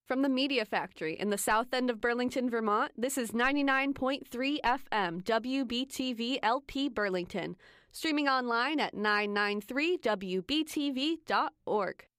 From the Media Factory in the south end of Burlington, Vermont, this is 99.3 FM WBTV LP Burlington, streaming online at 993wbtv.org.